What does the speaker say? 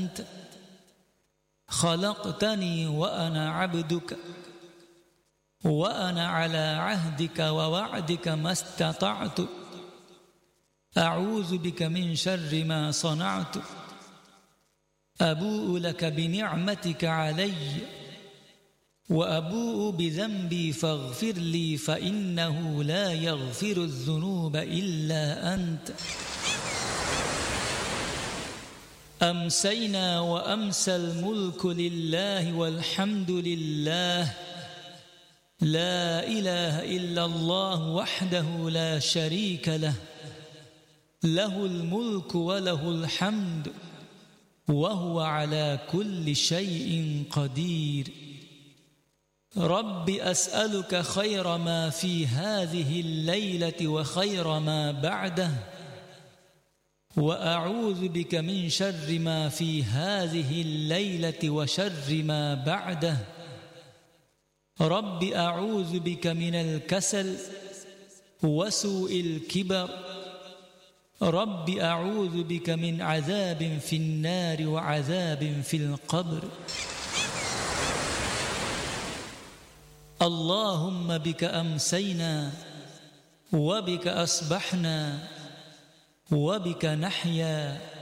أنت خلقتني وأنا عبدك وأنا على عهدك ووعدك ما استطعت أعوذ بك من شر ما صنعت أبوء لك بنعمتك علي وأبوء بذنبي فاغفر لي فإنه لا يغفر الذنوب إلا أنت. أمسينا وأمسى الملك لله والحمد لله لا إله إلا الله وحده لا شريك له له الملك وله الحمد وهو على كل شيء قدير. رب أسألك خير ما في هذه الليلة وخير ما بعده وأعوذ بك من شر ما في هذه الليلة وشر ما بعده. رب أعوذ بك من الكسل وسوء الكبر. رب أعوذ بك من عذاب في النار وعذاب في القبر. اللهم بك أمسينا وبك أصبحنا وبك نحيا